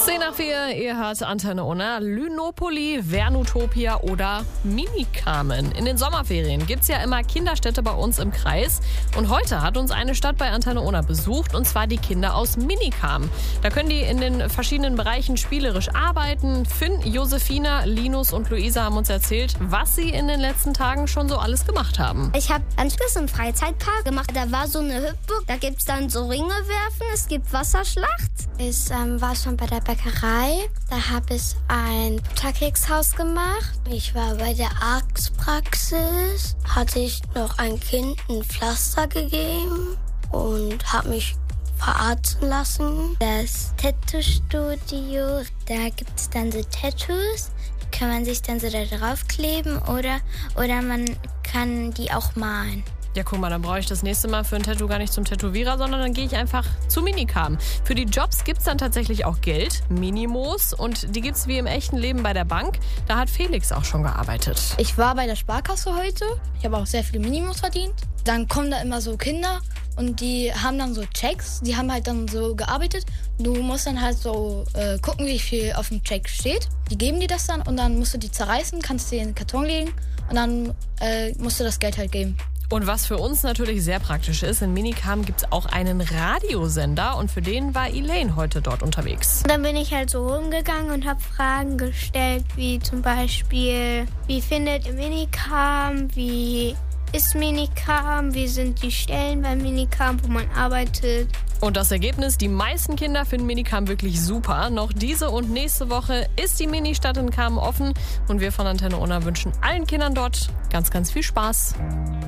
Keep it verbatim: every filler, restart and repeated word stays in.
zehn nach vier, ihr hört Antenne Unna, Lynopoli, Vernutopia oder Mini-Carmen. In den Sommerferien gibt es ja immer Kinderstädte bei uns im Kreis. Und heute hat uns eine Stadt bei Antenne Unna besucht, und zwar die Kinder aus Mini-Carmen. Da können die in den verschiedenen Bereichen spielerisch arbeiten. Finn, Josefina, Linus und Luisa haben uns erzählt, was sie in den letzten Tagen schon so alles gemacht haben. Ich habe ein bisschen einen Freizeitpark gemacht. Da war so eine Hüpfburg, da gibt es dann so Ringe werfen, es gibt Wasserschlacht. Ich ähm, war schon bei der Bäckerei. Da habe ich ein Butterkekshaus gemacht. Ich war bei der Arztpraxis. Hatte ich noch ein Kind ein Pflaster gegeben und habe mich verarzten lassen. Das Tattoo-Studio, da gibt es dann so Tattoos. Die kann man sich dann so da draufkleben oder, oder man kann die auch malen. Ja, guck mal, dann brauche ich das nächste Mal für ein Tattoo gar nicht zum Tätowierer, sondern dann gehe ich einfach zu Mini-Carmen. Für die Jobs gibt es dann tatsächlich auch Geld, Minimos, und die gibt es wie im echten Leben bei der Bank. Da hat Felix auch schon gearbeitet. Ich war bei der Sparkasse heute. Ich habe auch sehr viele Minimos verdient. Dann kommen da immer so Kinder und die haben dann so Checks. Die haben halt dann so gearbeitet. Du musst dann halt so äh, gucken, wie viel auf dem Check steht. Die geben dir das dann und dann musst du die zerreißen, kannst die in den Karton legen und dann äh, musst du das Geld halt geben. Und was für uns natürlich sehr praktisch ist, in Mini-Carmen gibt es auch einen Radiosender, und für den war Elaine heute dort unterwegs. Dann bin ich halt so rumgegangen und habe Fragen gestellt, wie zum Beispiel, wie findet ihr Mini-Carmen, wie ist Mini-Carmen, wie sind die Stellen bei Mini-Carmen, wo man arbeitet. Und das Ergebnis, die meisten Kinder finden Mini-Carmen wirklich super. Noch diese und nächste Woche ist die Mini-Stadt in Carmen offen, und wir von Antenne Unna wünschen allen Kindern dort ganz, ganz viel Spaß.